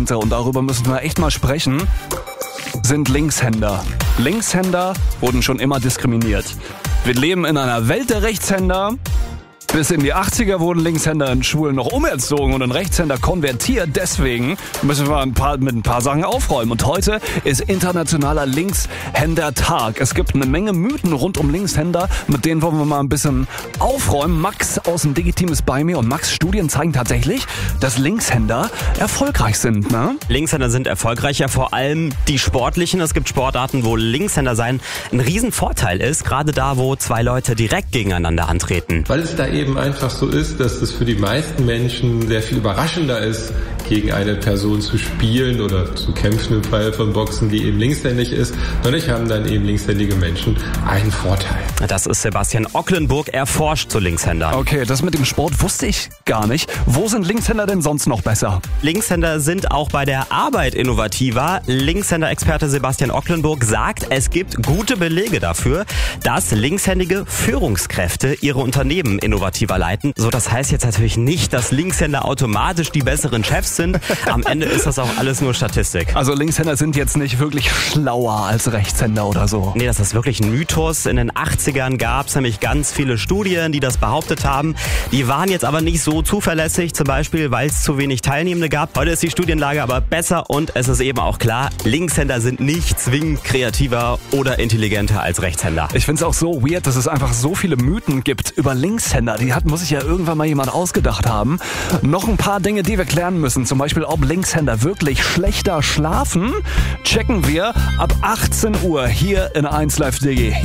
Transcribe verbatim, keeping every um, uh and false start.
Jahrzehnte, und darüber müssen wir echt mal sprechen, sind Linkshänder. Linkshänder wurden schon immer diskriminiert. Wir leben in einer Welt der Rechtshänder. Bis in die achtziger wurden Linkshänder in Schulen noch umerzogen und in Rechtshänder konvertiert. Deswegen müssen wir ein paar, mit ein paar Sachen aufräumen. Und heute ist internationaler Linkshänder-Tag. Es gibt eine Menge Mythen rund um Linkshänder, mit denen wollen wir mal ein bisschen aufräumen. Max aus dem Digiteam ist bei mir und Max, Studien zeigen tatsächlich, dass Linkshänder erfolgreich sind, ne? Linkshänder sind erfolgreicher, vor allem die sportlichen. Es gibt Sportarten, wo Linkshänder sein ein Riesenvorteil ist, gerade da, wo zwei Leute direkt gegeneinander antreten. Weil es da eben einfach so ist, dass es für die meisten Menschen sehr viel überraschender ist, gegen eine Person zu spielen oder zu kämpfen im Fall von Boxen, die eben linkshändig ist. Dadurch haben dann eben linkshändige Menschen einen Vorteil. Das ist Sebastian Ocklenburg, er forscht zu Linkshändern. Okay, das mit dem Sport wusste ich gar nicht. Wo sind Linkshänder denn sonst noch besser? Linkshänder sind auch bei der Arbeit innovativer. Linkshänder-Experte Sebastian Ocklenburg sagt, es gibt gute Belege dafür, dass linkshändige Führungskräfte ihre Unternehmen innovativer leiten. So, das heißt jetzt natürlich nicht, dass Linkshänder automatisch die besseren Chefs sind. Am Ende ist das auch alles nur Statistik. Also Linkshänder sind jetzt nicht wirklich schlauer als Rechtshänder oder so? Nee, das ist wirklich ein Mythos. In den achtzigern gab es nämlich ganz viele Studien, die das behauptet haben. Die waren jetzt aber nicht so zuverlässig, zum Beispiel, weil es zu wenig Teilnehmende gab. Heute ist die Studienlage aber besser und es ist eben auch klar, Linkshänder sind nicht zwingend kreativer oder intelligenter als Rechtshänder. Ich finde es auch so weird, dass es einfach so viele Mythen gibt über Linkshänder. Die hat, muss sich ja irgendwann mal jemand ausgedacht haben. Noch ein paar Dinge, die wir klären müssen. Zum Beispiel, ob Linkshänder wirklich schlechter schlafen, checken wir ab achtzehn Uhr hier in eins Live Digi.